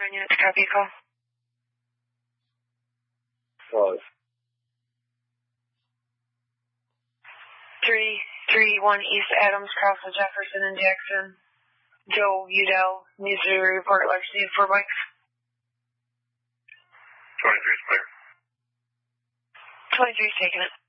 9 units, copy call. 5. 331 East Adams, cross of Jefferson and Jackson. Joe Udell needs to report large need for bikes. 23's clear. 23's taking it.